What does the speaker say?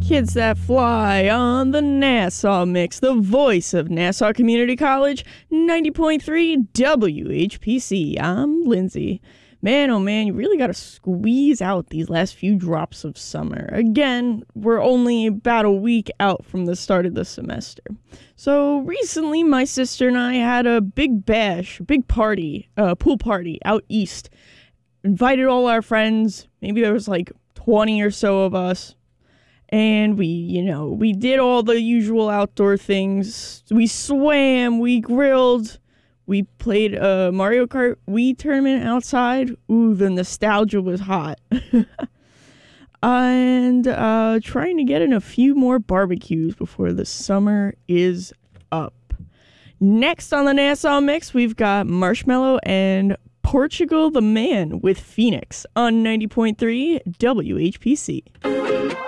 Kids that fly on the Nassau Mix, the voice of Nassau Community College, 90.3 WHPC. I'm Lindsay. Man, oh man, you really gotta squeeze out these last few drops of summer. Again, we're only about a week out from the start of the semester. So recently, my sister and I had a big bash, big party, pool party out east. Invited all our friends. Maybe there was like 20 or so of us. And we did all the usual outdoor things. We swam, we grilled. We played a Mario Kart Wii tournament outside. Ooh, the nostalgia was hot. And trying to get in a few more barbecues before the summer is up. Next on the Nassau Mix, we've got Marshmello and Portugal the Man with Phoenix on 90.3 WHPC.